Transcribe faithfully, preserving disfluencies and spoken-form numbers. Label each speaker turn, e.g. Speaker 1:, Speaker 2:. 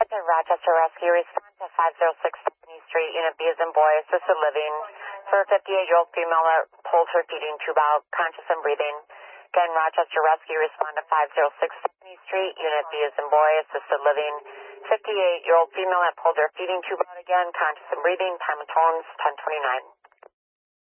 Speaker 1: Again, Rochester Rescue, respond to five oh six Stephanie Street, Unit B as in boy, assisted living for a fifty-eight-year-old female that pulled her feeding tube out, conscious and breathing. Again, Rochester Rescue, respond to five oh six Stephanie Street, Unit B as in boy, assisted living, fifty-eight-year-old female that pulled her feeding tube out again, conscious and breathing, time of tones, ten twenty-nine.